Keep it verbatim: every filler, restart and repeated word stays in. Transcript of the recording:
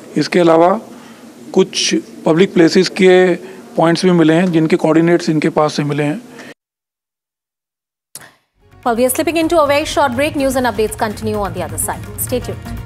इसके अलावा कुछ पब्लिक प्लेसेस के पॉइंट्स भी मिले हैं जिनके कोऑर्डिनेट्स इनके पास से मिले हैं। Well, we are slipping into a very short break. News and updates continue on the other side. Stay tuned.